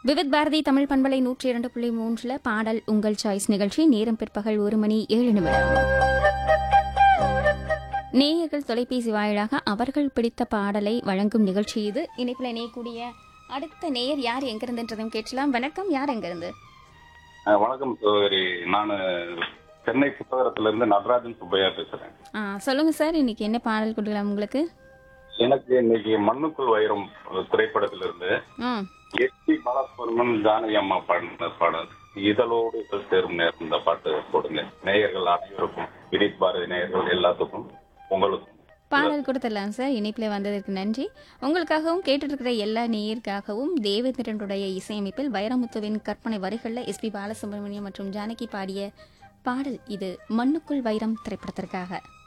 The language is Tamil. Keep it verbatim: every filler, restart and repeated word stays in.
விவித் பாரதி தமிழ் பண்பலை நூற்றி இரண்டு புள்ளி மூன்றுல பாடல் உங்கள் சாய்ஸ் நிகழ்ச்சி. நேரம் பிற்பகல் ஒரு மணி ஏழு நிமிடம். நேயர்கள் தொலைபேசி வாயிலாக அவர்கள் பிடித்த பாடலை வழங்கும் நிகழ்ச்சி இது. இணைப்பில் இணையக்கூடிய அடுத்த நேயர் யார் எங்கிருந்துன்றதையும் கேட்கலாம். வணக்கம், யார் எங்கிருந்து? வணக்கம் சகோதரி, நான் சென்னை புத்தகத்திலிருந்து நடராஜன் சுப்பையா பேசுறேன். ஆ சொல்லுங்க சார், இன்னைக்கு என்ன பாடல் கொடுக்கலாம் உங்களுக்கு? எனக்கு இன்னைக்கு மண்ணுக்குள் வைரம் திரைப்படத்திலிருந்து ம் எஸ் பி பாலசுப்ரமணியன் ஜானகி அம்மா பாடின பாடல் இதழோடு இதழ் சேரும் நேரம், இந்த பாட்டு போடுங்க. நேயர்கள் அனைவருக்கும், விரித் பாரதி நேயர்கள் எல்லாத்துக்கும், உங்களுக்கும் பாடல் கொடுத்துடலாம் சார். இணைப்பில் வந்ததற்கு நன்றி. உங்களுக்காகவும் கேட்டுட்டு இருக்கிற எல்லா நேயருக்காகவும் தேவேந்திரனுடைய இசையமைப்பில் வைரமுத்துவின் கற்பனை வரிகளில் எஸ் பி பாலசுப்ரமணியம் மற்றும் ஜானகி பாடிய பாடல் இது மண்ணுக்குள் வைரம் திரைப்படத்திற்காக.